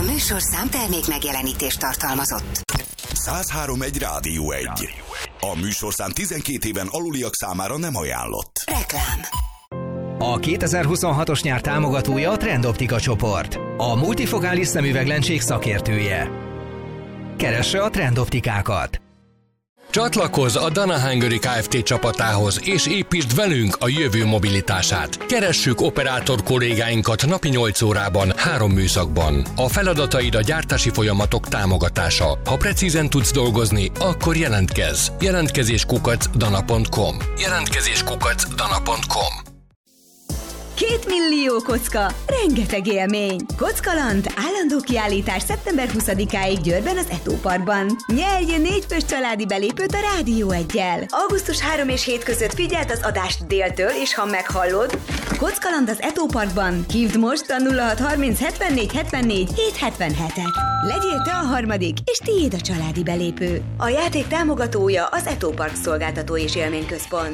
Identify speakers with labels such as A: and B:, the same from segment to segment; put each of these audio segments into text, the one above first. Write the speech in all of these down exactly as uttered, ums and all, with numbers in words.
A: A műsorszám termék megjelenítést tartalmazott.
B: száz három egy Rádió egy. A műsorszám tizenkét éven aluliak számára nem ajánlott.
A: Reklám.
C: A kétezer-huszonhatos nyár támogatója a Trendoptika csoport, a multifokális szemüveglencség szakértője. Keresse a Trendoptikákat!
D: Csatlakozz a Dana Hungary Kft. Csapatához, és építsd velünk a jövő mobilitását. Keressük operátor kollégáinkat napi nyolc órában, három műszakban. A feladataid a gyártási folyamatok támogatása. Ha precízen tudsz dolgozni, akkor jelentkezz. Jelentkezés kukac dana pont com. Jelentkezés kukac dana pont com.
E: Két millió kocka, rengeteg élmény. Kockaland, állandó kiállítás szeptember huszadikáig Győrben az Eto Parkban. Nyerj négy fős családi belépőt a Rádió egyel. augusztus harmadika és hét között figyeld az adást déltől, és ha meghallod, Kockaland az Eto Parkban. Hívd most a nulla hat harminc hetvennégy hetvennégy hétszázhetvenhetet. Legyél te a harmadik, és tiéd a családi belépő. A játék támogatója az Eto Park szolgáltató és élményközpont.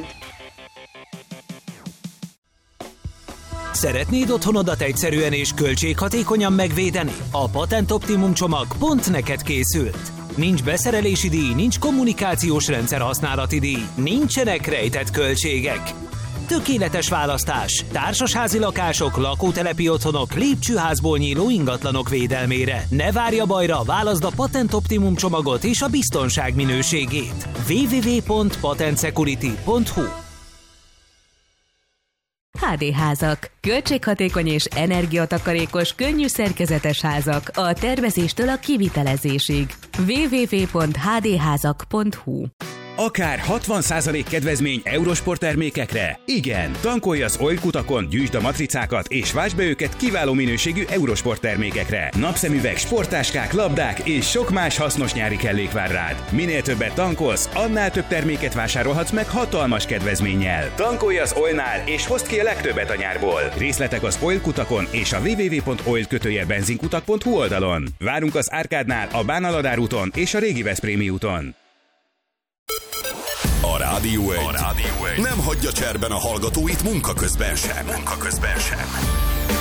F: Szeretnéd otthonodat egyszerűen és költséghatékonyan megvédeni? A Patent Optimum csomag pont neked készült. Nincs beszerelési díj, nincs kommunikációs rendszer használati díj, nincsenek rejtett költségek. Tökéletes választás, társasházi lakások, lakótelepi otthonok, lépcsőházból nyíló ingatlanok védelmére. Ne várj a bajra, válaszd a Patent Optimum csomagot és a biztonság minőségét. double-u double-u double-u pont patent security pont hu
G: há dé házak. Költséghatékony és energiatakarékos, könnyű szerkezetes házak a tervezéstől a kivitelezésig. double-u double-u double-u pont há dé házak pont hu.
H: Akár hatvan százalék kedvezmény Eurosport termékekre? Igen! Tankolj az oilkutakon, gyűjtsd a matricákat és váltsd be őket kiváló minőségű Eurosport termékekre. Napszemüveg, sporttáskák, labdák és sok más hasznos nyári kellék vár rád. Minél többet tankolsz, annál több terméket vásárolhatsz meg hatalmas kedvezménnyel. Tankolj az Oilnál és hozd ki a legtöbbet a nyárból. Részletek az oilkutakon és a double-u double-u double-u pont oil kötőjel benzinkutak pont hu oldalon. Várunk az Árkádnál, a Bánaladár úton és a Régi Veszprémi úton.
B: A Rádió egy. A Rádió egy nem hagyja cserben a hallgatóit munka közben sem. Munka közben sem.